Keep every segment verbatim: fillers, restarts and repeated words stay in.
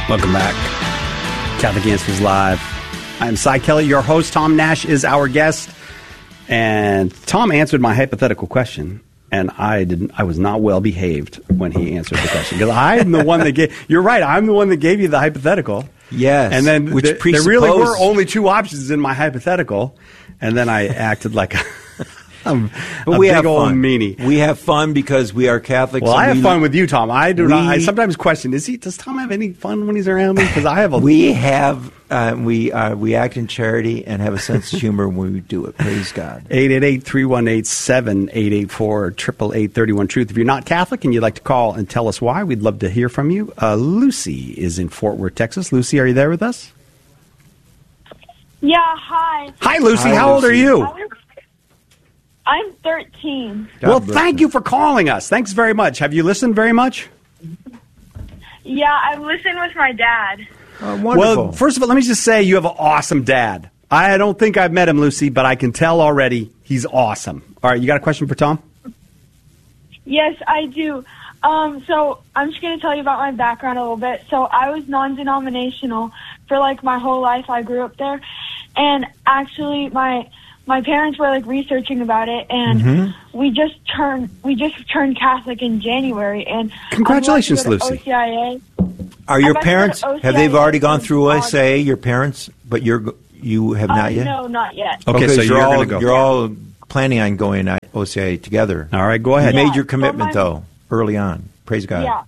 Welcome back. Catholic Answers Live. I'm Cy Kelly, your host. Tom Nash is our guest. And Tom answered my hypothetical question, and I didn't. I was not well behaved when he answered the question, because I'm the one that gave. You're right. I'm the one that gave you the hypothetical. Yes. And then which th- there really were only two options in my hypothetical, and then I acted like a, a, but a we big have old fun. meanie. We have fun because we are Catholics. Well, I have we, fun with you, Tom. I do we, not. I sometimes question: Is he? Does Tom have any fun when he's around me? Because I have a. We have. Uh, we uh, we act in charity and have a sense of humor when we do it. Praise God. eight eight eight, three one eight, seven eight eight four, eight eight eight, three one truth. If you're not Catholic and you'd like to call and tell us why, we'd love to hear from you. Uh, Lucy is in Fort Worth, Texas. Lucy, are you there with us? Yeah, hi. Hi, Lucy. Hi, How old are Lucy. you? I'm thirteen. God well, bless thank you. you for calling us. Thanks very much. Have you listened very much? Yeah, I've listened with my dad. Oh, wonderful. Well, first of all, let me just say you have an awesome dad. I don't think I've met him, Lucy, but I can tell already he's awesome. All right, you got a question for Tom? Yes, I do. Um, so I'm just going to tell you about my background a little bit. So I was non-denominational for like my whole life. I grew up there. And actually my my parents were like researching about it, and Mm-hmm. we just turned we just turned Catholic in January. And Congratulations, I was about to go Lucy. to O C I A. Are your I'm about to go to parents, O C I A have they already gone in through August. O S A, your parents, but you're, you have not Uh, yet? No, not yet. Okay, so you're, you're all, going to go. You're all planning on going to O C I A together. All right, go You ahead. Yeah. made your commitment, So my- though, early on. Praise God. Yeah.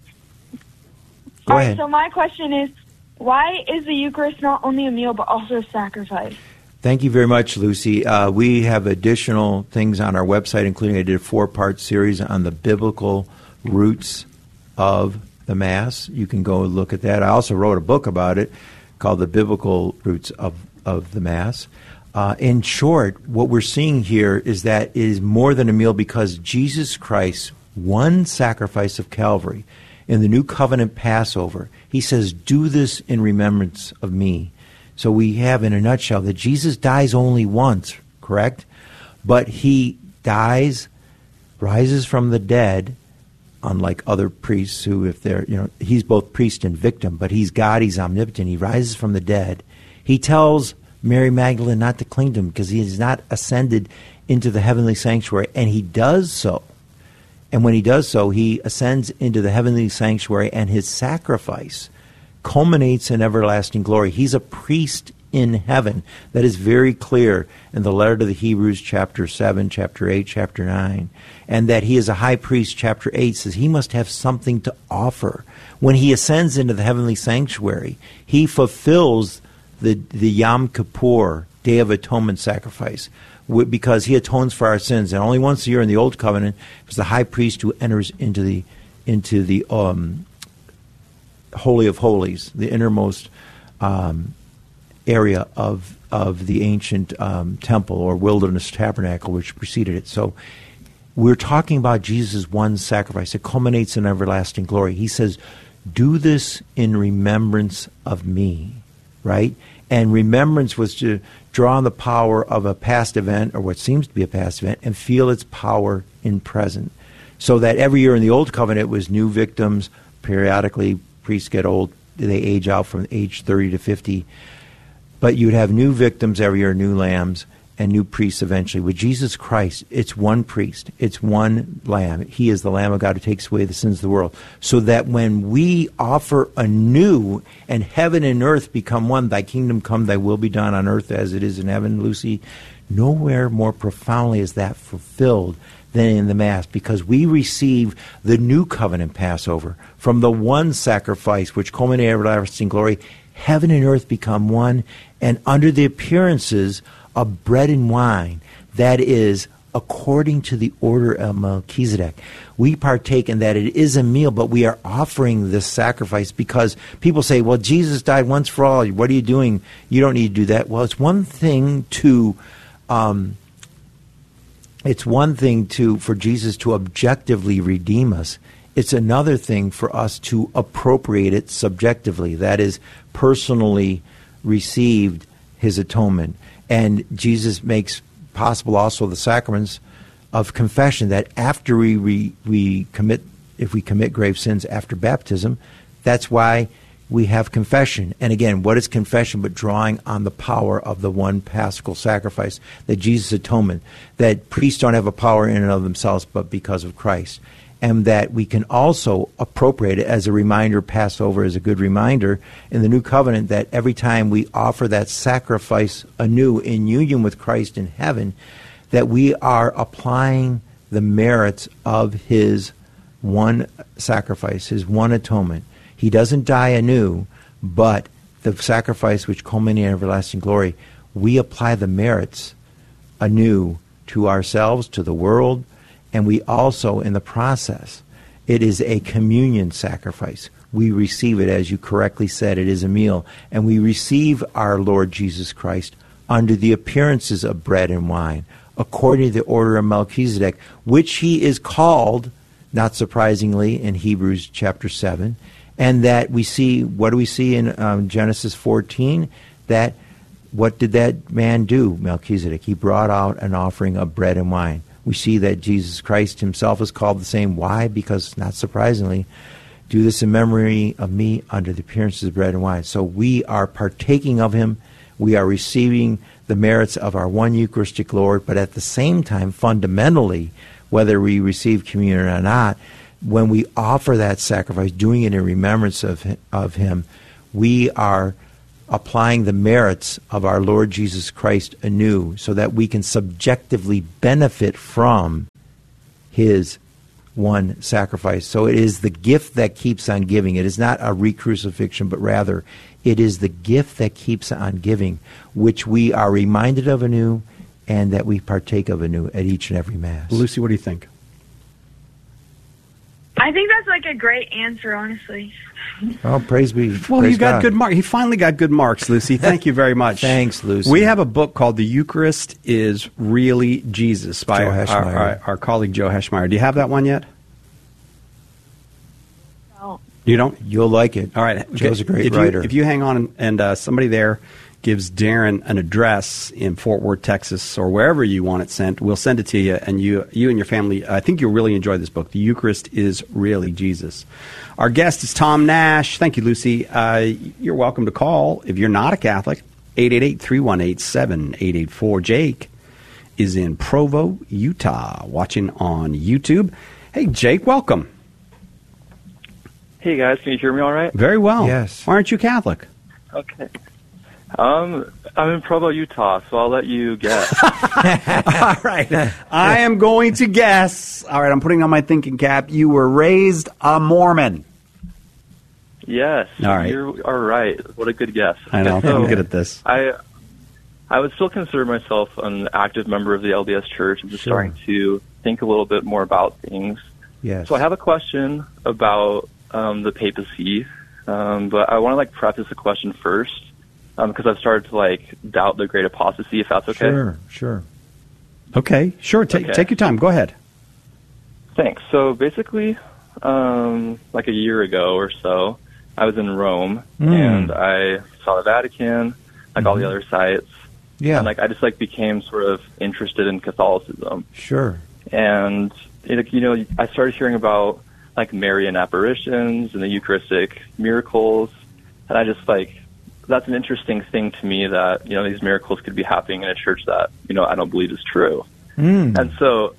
Go All right, ahead. so my question is, why is the Eucharist not only a meal but also a sacrifice? Thank you very much, Lucy. Uh, we have additional things on our website, including I did a four-part series on the biblical roots of the Mass. You can go look at that. I also wrote a book about it called The Biblical Roots of, of the Mass. Uh, in short, what we're seeing here is that it is more than a meal because Jesus Christ, one sacrifice of Calvary, in the New Covenant Passover, he says, do this in remembrance of me. So we have, in a nutshell, that Jesus dies only once, correct? But he dies, rises from the dead, unlike other priests who, if they're, you know, he's both priest and victim, but he's God, he's omnipotent, he rises from the dead. He tells Mary Magdalene not to cling to him because he has not ascended into the heavenly sanctuary, and he does so. And when he does so, he ascends into the heavenly sanctuary, and his sacrifice culminates in everlasting glory. He's a priest in heaven. That is very clear in the letter to the Hebrews, chapter seven, chapter eight, chapter nine. And that he is a high priest, chapter eight, says he must have something to offer. When he ascends into the heavenly sanctuary, he fulfills the, the Yom Kippur, Day of Atonement sacrifice, because he atones for our sins. And only once a year in the Old Covenant was the high priest who enters into the into the um, Holy of Holies, the innermost um, area of of the ancient um, temple or wilderness tabernacle which preceded it. So we're talking about Jesus' one sacrifice. It culminates in everlasting glory. He says, do this in remembrance of me, right? And remembrance was to draw on the power of a past event, or what seems to be a past event, and feel its power in present. So that every year in the Old Covenant it was new victims. Periodically, priests get old. They age out from age thirty to fifty. But you'd have new victims every year, new lambs, and new priests eventually. With Jesus Christ, it's one priest. It's one lamb. He is the Lamb of God who takes away the sins of the world. So that when we offer anew and heaven and earth become one, thy kingdom come, thy will be done on earth as it is in heaven, Lucy, nowhere more profoundly is that fulfilled than in the Mass, because we receive the new covenant Passover from the one sacrifice which culminated in everlasting glory. Heaven and earth become one, and under the appearances of bread and wine, that is according to the order of Melchizedek, we partake in that. It is a meal, but we are offering this sacrifice because people say, well, Jesus died once for all. What are you doing? You don't need to do that. Well, it's one thing to... Um, It's one thing to for Jesus to objectively redeem us. It's another thing for us to appropriate it subjectively. That is, personally received his atonement. And Jesus makes possible also the sacraments of confession, that after we, we, we commit, if we commit grave sins after baptism, that's why we have confession. And again, what is confession but drawing on the power of the one paschal sacrifice, that Jesus' atonement, that priests don't have a power in and of themselves but because of Christ. And that we can also appropriate it as a reminder. Passover is a good reminder in the New Covenant that every time we offer that sacrifice anew in union with Christ in heaven, that we are applying the merits of his one sacrifice, his one atonement. He doesn't die anew, but the sacrifice which culminated in everlasting glory, we apply the merits anew to ourselves, to the world, and we also, in the process, it is a communion sacrifice. We receive it, as you correctly said, it is a meal, and we receive our Lord Jesus Christ under the appearances of bread and wine, according to the order of Melchizedek, which he is called, not surprisingly, in Hebrews chapter seven, and that we see, what do we see in um, Genesis fourteen? That, what did that man do, Melchizedek? He brought out an offering of bread and wine. We see that Jesus Christ himself is called the same. Why? Because, not surprisingly, do this in memory of me under the appearances of bread and wine. So we are partaking of him. We are receiving the merits of our one Eucharistic Lord, but at the same time, fundamentally, whether we receive communion or not, when we offer that sacrifice, doing it in remembrance of, of him, we are applying the merits of our Lord Jesus Christ anew so that we can subjectively benefit from his one sacrifice. So it is the gift that keeps on giving. It is not a re-crucifixion, but rather it is the gift that keeps on giving, which we are reminded of anew and that we partake of anew at each and every Mass. Lucy, what do you think? I think that's like a great answer, honestly. Oh, praise be. Well, praise you got God. good marks. He finally got good marks, Lucy. Thank you very much. Thanks, Lucy. We have a book called The Eucharist is Really Jesus by Joe our, Heschmeyer. our, our colleague Joe Heschmeyer. Do you have that one yet? No. You don't? You'll like it. All right. Joe's a great if writer. You, if you hang on and, and uh, somebody there gives Darren an address in Fort Worth, Texas, or wherever you want it sent, we'll send it to you, and you you and your family, I think you'll really enjoy this book. The Eucharist is Really Jesus. Our guest is Tom Nash. Thank you, Lucy. Uh, you're welcome to call, if you're not a Catholic, eight eight eight, three one eight, seven eight eight four. Jake is in Provo, Utah, watching on YouTube. Hey, Jake, welcome. Hey, guys. Can you hear me all right? Very well. Yes. Why aren't you Catholic? Okay. Um, I'm in Provo, Utah, so I'll let you guess. All right. I am going to guess. All right, I'm putting on my thinking cap. You were raised a Mormon. Yes. All right. You are right. What a good guess. I know. So, I'm good at this. I I would still consider myself an active member of the L D S Church. I'm just Sure. starting to think a little bit more about things. Yes. So I have a question about um, the papacy, um, but I want to like preface the question first. Because um, I've started to like doubt the great apostasy, if that's okay. Sure, sure. Okay, sure. Take Okay. take your time. Go ahead. Thanks. So basically, um, like a year ago or so, I was in Rome Mm. and I saw the Vatican, like all the other sites, Yeah, and like I just like became sort of interested in Catholicism. sure. And it, you know, I started hearing about like Marian apparitions and the Eucharistic miracles, and I just like. That's an interesting thing to me that, you know, these miracles could be happening in a church that, you know, I don't believe is true. Mm. And so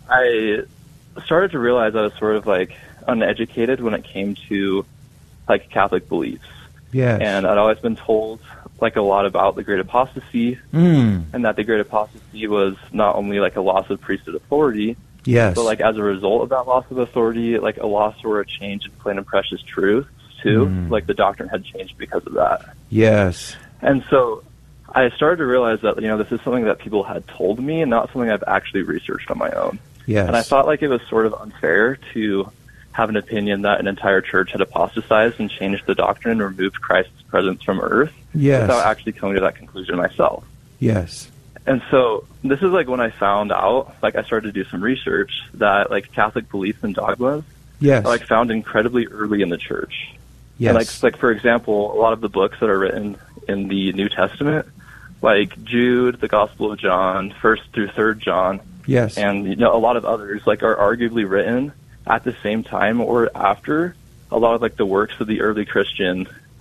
I started to realize I was sort of like uneducated when it came to like Catholic beliefs. Yes. And I'd always been told like a lot about the great apostasy Mm. and that the great apostasy was not only like a loss of priesthood authority, Yes. but like as a result of that loss of authority, like a loss or a change in plain and precious truth too. Mm. Like the doctrine had changed because of that. Yes. And so I started to realize that, you know, this is something that people had told me and not something I've actually researched on my own. Yes. And I thought like it was sort of unfair to have an opinion that an entire church had apostatized and changed the doctrine and removed Christ's presence from earth Yes. without actually coming to that conclusion myself. Yes. And so this is like when I found out, like I started to do some research that like Catholic beliefs and dogmas Yes. are like found incredibly early in the church. Yes. And like, like for example, a lot of the books that are written in the New Testament, like Jude, the Gospel of John, First through Third John, Yes. and you know a lot of others, like are arguably written at the same time or after a lot of like the works of the early Christian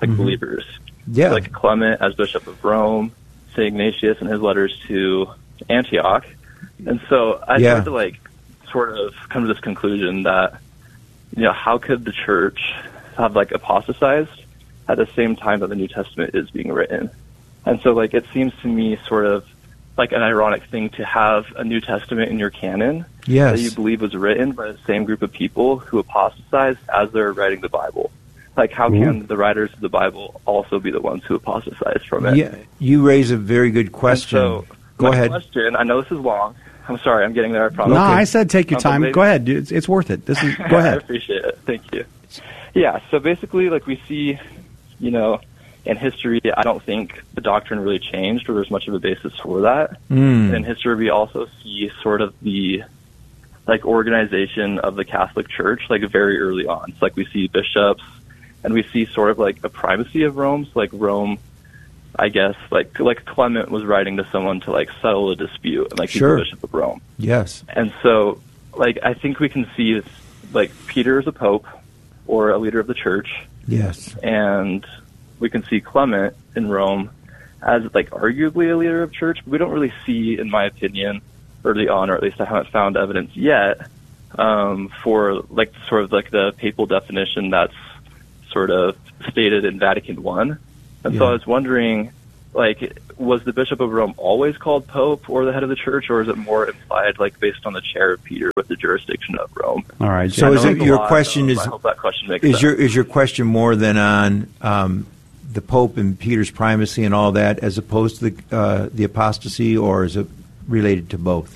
like mm-hmm. believers. Yeah. Like Clement as Bishop of Rome, Saint Ignatius in his letters to Antioch. And so I yeah. tried to like sort of come to this conclusion that, you know, how could the church have like apostatized at the same time that the New Testament is being written? And so like it seems to me sort of like an ironic thing to have a New Testament in your canon yes. that you believe was written by the same group of people who apostatized as they're writing the Bible. Like, how Ooh. can the writers of the Bible also be the ones who apostatize from it? Yeah, you raise a very good question. And so, Go my ahead. question, I know this is long. I'm sorry, I'm getting there, I promise. No, Okay. I said take your Um, time. maybe- Go ahead. It's, it's worth it. This is Go I ahead. appreciate it. Thank you. Yeah, so basically, like, we see, you know, in history, I don't think the doctrine really changed or there's much of a basis for that. Mm. In history, we also see sort of the, like, organization of the Catholic Church, like, very early on. It's like we see bishops, and we see sort of, like, a primacy of Rome. So, like, Rome, I guess, like, like Clement was writing to someone to, like, settle a dispute, and, like, he's Sure. the Bishop of Rome. Yes. And so, like, I think we can see, this, like, Peter is a pope or a leader of the church, Yes. and we can see Clement in Rome as, like, arguably a leader of church, but we don't really see, in my opinion, early on, or at least I haven't found evidence yet, um, for, like, sort of, like, the papal definition that's sort of stated in Vatican One. And so Yeah. I was wondering, like, was the Bishop of Rome always called Pope or the head of the church, or is it more implied, like, based on the chair of Peter with the jurisdiction of Rome? All right. So I is know it it's a your lot, question um, is I hope that question makes is sense. your is your question more than on um, the Pope and Peter's primacy and all that, as opposed to the uh, the apostasy, or is it related to both?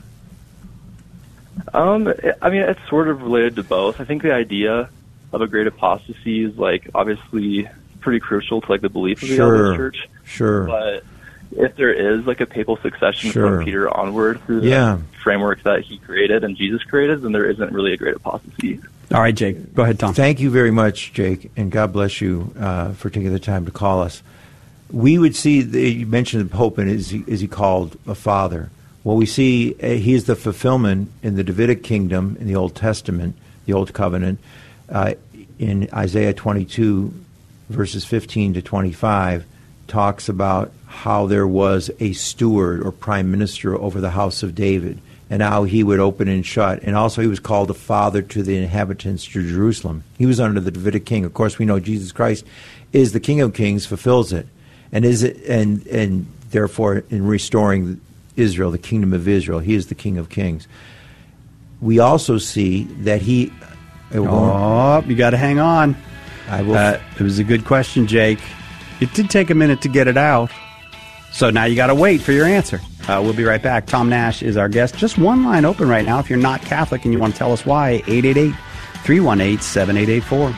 Um, I mean, it's sort of related to both. I think the idea of a great apostasy is, like, obviously pretty crucial to, like, the belief of the Sure. Catholic Church. Sure. But if there is, like, a papal succession Sure. from Peter onward through the Yeah. framework that he created and Jesus created, then there isn't really a great apostasy. All right, Jake. Go ahead, Tom. Thank you very much, Jake, and God bless you uh, for taking the time to call us. We would see, the, you mentioned the Pope, and is he, is he called a father? Well, we see uh, he is the fulfillment in the Davidic kingdom in the Old Testament, the Old Covenant, uh, in Isaiah twenty-two, verses fifteen to twenty-five, talks about how there was a steward or prime minister over the house of David, and how he would open and shut. And also he was called a father to the inhabitants of Jerusalem. He was under the Davidic king. Of course, we know Jesus Christ is the King of Kings, fulfills it, and is it, and and therefore in restoring Israel, the kingdom of Israel, he is the King of Kings. We also see that he. Oh, you got to hang on. I will. Uh, it was a good question, Jake. It did take a minute to get it out. So now you got to wait for your answer. Uh, we'll be right back. Tom Nash is our guest. Just one line open right now. If you're not Catholic and you want to tell us why, eight eight eight, three one eight, seven eight eight four.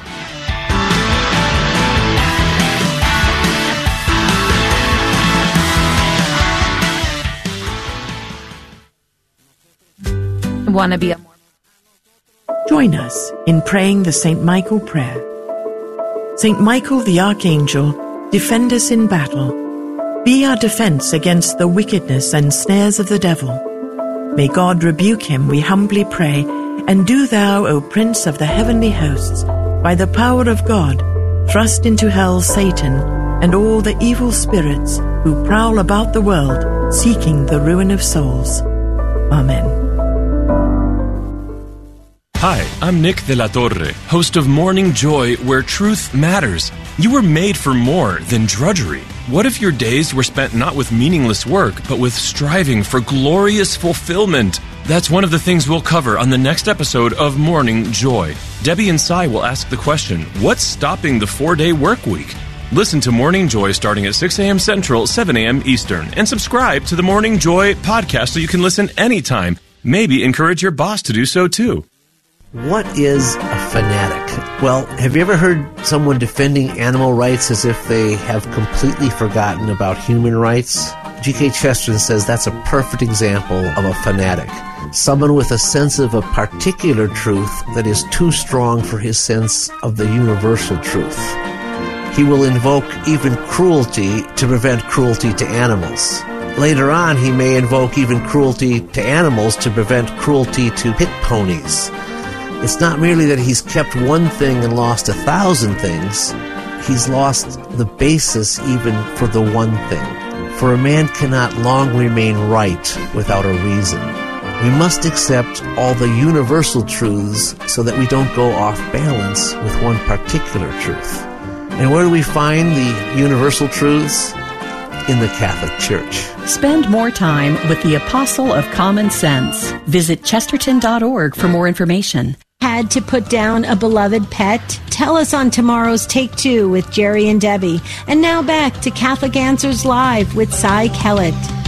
Want to be a Join us in praying the Saint Michael prayer. Saint Michael the Archangel, defend us in battle. Be our defense against the wickedness and snares of the devil. May God rebuke him, we humbly pray, and do thou, O Prince of the heavenly hosts, by the power of God, thrust into hell Satan and all the evil spirits who prowl about the world, seeking the ruin of souls. Amen. Hi, I'm Nick de la Torre, host of Morning Joy, where truth matters. You were made for more than drudgery. What if your days were spent not with meaningless work, but with striving for glorious fulfillment? That's one of the things we'll cover on the next episode of Morning Joy. Debbie and Cy will ask the question, what's stopping the four-day work week? Listen to Morning Joy starting at six a.m. Central, seven a.m. Eastern, and subscribe to the Morning Joy podcast so you can listen anytime. Maybe encourage your boss to do so too. What is a fanatic? Well, have you ever heard someone defending animal rights as if they have completely forgotten about human rights? G K Chesterton says that's a perfect example of a fanatic. Someone with a sense of a particular truth that is too strong for his sense of the universal truth. He will invoke even cruelty to prevent cruelty to animals. Later on, he may invoke even cruelty to animals to prevent cruelty to pit ponies. It's not merely that he's kept one thing and lost a thousand things. he's lost the basis even for the one thing. For a man cannot long remain right without a reason. We must accept all the universal truths so that we don't go off balance with one particular truth. And where do we find the universal truths? In the Catholic Church. Spend more time with the Apostle of Common Sense. Visit Chesterton dot org for more information. Had to put down a beloved pet? Tell us on tomorrow's Take Two with Jerry and Debbie. And now back to Catholic Answers Live with Cy Kellett.